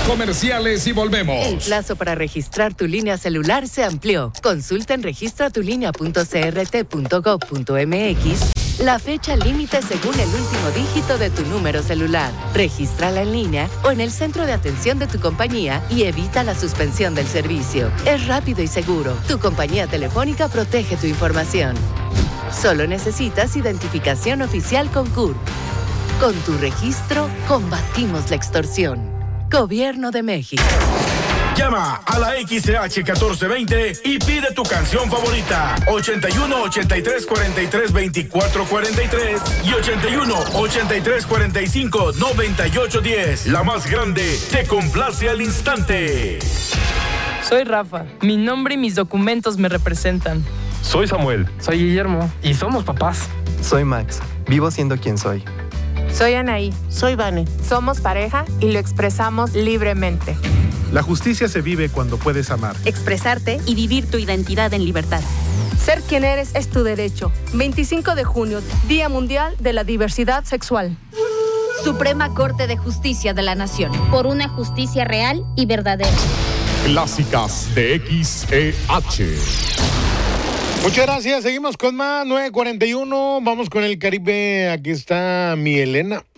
Comerciales y volvemos. El plazo para registrar tu línea celular se amplió. Consulta en registratulinea.crt.gov.mx la fecha límite según el último dígito de tu número celular. Regístrala en línea o en el centro de atención de tu compañía y evita la suspensión del servicio. Es rápido y seguro. Tu compañía telefónica protege tu información. Solo necesitas identificación oficial con CURP. Con tu registro, combatimos la extorsión. Gobierno de México. Llama a la XCH 1420 y pide tu canción favorita. 81 83 43 24 43 y 81 83 45 98 10. La más grande te complace al instante. Soy Rafa. Mi nombre y mis documentos me representan. Soy Samuel. Soy Guillermo. Y somos papás. Soy Max. Vivo siendo quien soy. Soy Anaí. Soy Vane. Somos pareja y lo expresamos libremente. La justicia se vive cuando puedes amar, expresarte y vivir tu identidad en libertad. Ser quien eres es tu derecho. 25 de junio, Día Mundial de la Diversidad Sexual. Suprema Corte de Justicia de la Nación. Por una justicia real y verdadera. Clásicas de XEH. Muchas gracias, seguimos con más, 9:41, vamos con el Caribe, aquí está mi Elena.